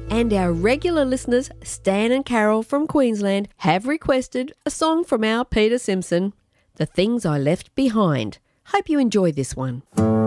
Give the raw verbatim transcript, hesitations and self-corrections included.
And our regular listeners, Stan and Carol from Queensland, have requested a song from our Peter Simpson, The Things I Left Behind. Hope you enjoy this one.